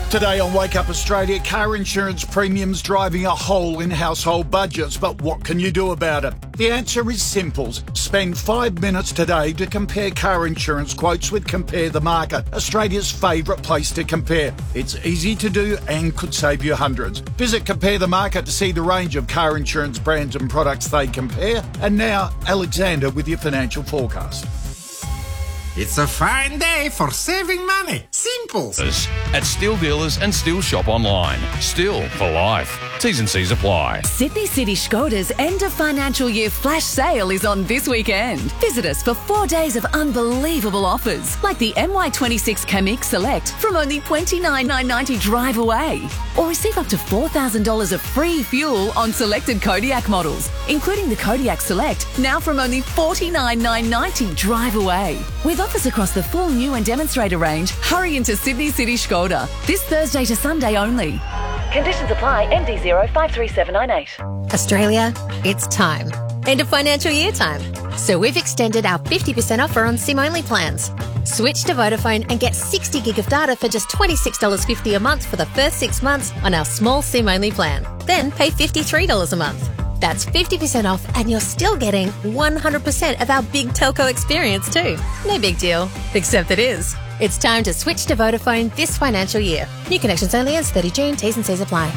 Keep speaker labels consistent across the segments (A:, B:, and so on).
A: Today on Wake Up Australia, car insurance premiums driving a hole in household budgets. But what can you do about it? The answer is simple. Spend 5 minutes today to compare car insurance quotes with Compare the Market, Australia's favourite place to compare. It's easy to do and could save you hundreds. Visit Compare the Market to see the range of car insurance brands and products they compare. And now, Alexander with your financial forecast.
B: It's a fine day for saving money. Simple.
C: At Still Dealers and Still Shop Online. Still for life. T's and C's apply.
D: Sydney City Skoda's end of financial year flash sale is on this weekend. Visit us for 4 days of unbelievable offers, like the MY26 Kamiq Select from only $29,990 drive away. Or receive up to $4,000 of free fuel on selected Kodiaq models, including the Kodiaq Select, now from only $49,990 drive away. With offers across the full new and demonstrator range, hurry into Sydney City Skoda. This Thursday to Sunday only. Conditions apply. MD053798.
E: Australia, it's time. End of financial year time. So we've extended our 50% offer on SIM-only plans. Switch to Vodafone and get 60 gig of data for just $26.50 a month for the first 6 months on our small SIM-only plan. Then pay $53 a month. That's 50% off and you're still getting 100% of our big telco experience too. No big deal, except it is. It's time to switch to Vodafone this financial year. New connections only ends 30 June. T's and C's apply.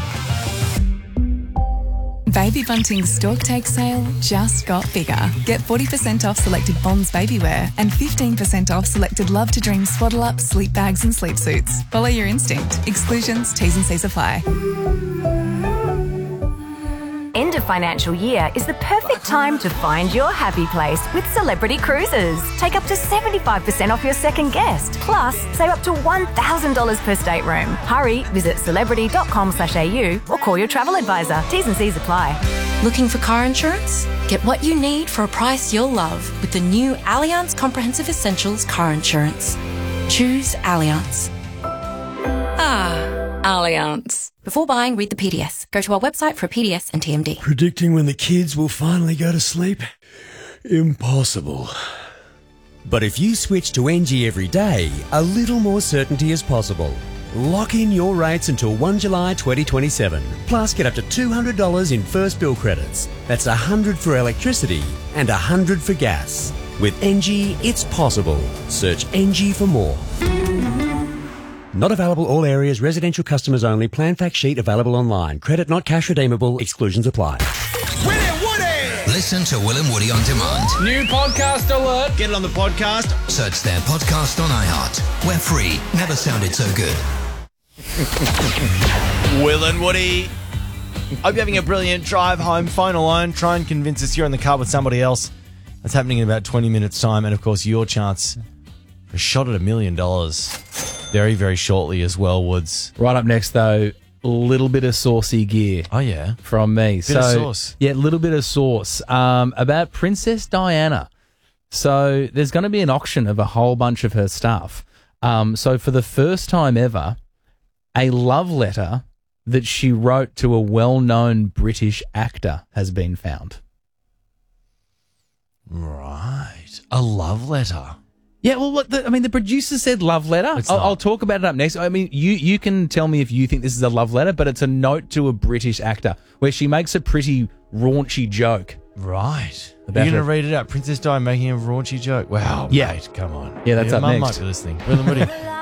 F: Baby Bunting's Storktake sale just got bigger. Get 40% off selected Bonds babywear and 15% off selected Love to Dream swaddle up, sleep bags and sleep suits. Follow your instinct. Exclusions, T's and C's apply.
G: End of financial year is the perfect time to find your happy place with Celebrity Cruises. Take up to 75% off your second guest. Plus, save up to $1,000 per stateroom. Hurry, visit celebrity.com.au or call your travel advisor. T's and C's apply.
H: Looking for car insurance? Get what you need for a price you'll love with the new Allianz Comprehensive Essentials car insurance. Choose Allianz. Allianz. Before buying, read the PDS. Go to our website for a PDS and TMD.
I: Predicting when the kids will finally go to sleep? Impossible. But if you switch to NG every day, a little more certainty is possible. Lock in your rates until 1 July 2027. Plus, get up to $200 in first bill credits. That's $100 for electricity and $100 for gas. With NG, it's possible. Search NG for more. Not available all areas, residential customers only. Plan fact sheet available online. Credit not cash redeemable. Exclusions apply.
B: Will and Woody! Listen to Will and Woody on demand.
C: New podcast alert.
J: Get it on the podcast.
B: Search their podcast on iHeart. We're free. Never sounded so good.
J: Will and Woody. Hope you're having a brilliant drive home. Phone alone. Try and convince us you're in the car with somebody else. That's happening in about 20 minutes' time. And, of course, your chance for a shot at $1 million. Very, very shortly as well, Woods.
K: Right up next, though, a little bit of saucy gear.
J: Oh, yeah?
K: From me.
J: Bit of sauce.
K: Yeah, a little bit of sauce. About Princess Diana. So there's going to be an auction of a whole bunch of her stuff. So for the first time ever, a love letter that she wrote to a well-known British actor has been found.
J: Right. A love letter.
K: Yeah, well, look, the producer said love letter. I'll talk about it up next. I mean, you can tell me if you think this is a love letter, but it's a note to a British actor where she makes a pretty raunchy joke.
J: Right. You're going to read it out. Princess Di making a raunchy joke. Wow,
K: yeah.
J: mate, come on.
K: Yeah, that's up
J: Mum
K: next.
J: might be listening. Will and Woody.